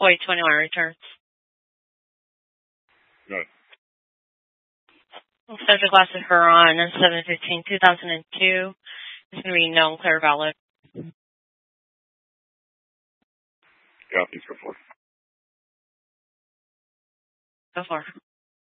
Void 21 returns. Good. Subject last of her on 7/15/2002. It's going to be known, clear, valid. Yeah, please go for it. Go for it.